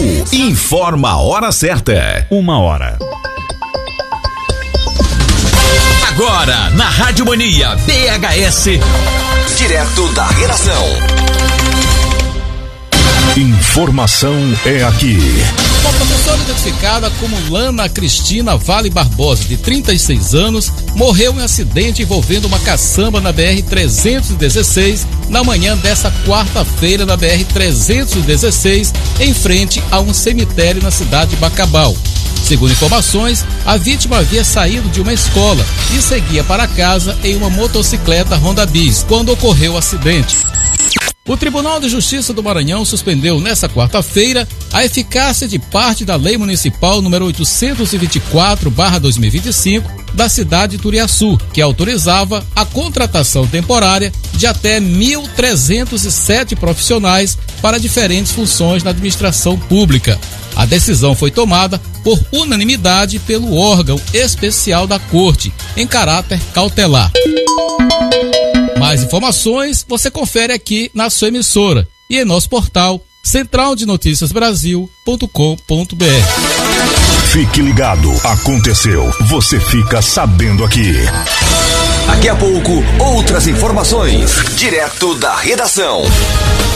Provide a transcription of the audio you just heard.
Informa a hora certa. 1h. Agora, na Rádio Mania BHS, direto da redação. Informação é aqui. Uma professora identificada como Lana Cristina Vale Barbosa, de 36 anos, morreu em um acidente envolvendo uma caçamba na BR-316 na manhã dessa quarta-feira na BR-316, em frente a um cemitério na cidade de Bacabal. Segundo informações, a vítima havia saído de uma escola e seguia para casa em uma motocicleta Honda Bis quando ocorreu o acidente. O Tribunal de Justiça do Maranhão suspendeu nesta quarta-feira a eficácia de parte da Lei Municipal número 824/2025 da cidade de Turiaçu, que autorizava a contratação temporária de até 1.307 profissionais para diferentes funções na administração pública. A decisão foi tomada por unanimidade pelo órgão especial da Corte, em caráter cautelar. Mais informações você confere aqui na sua emissora e em nosso portal centraldenoticiasbrasil.com.br. Fique ligado, aconteceu, você fica sabendo aqui. Daqui a pouco, outras informações, direto da redação.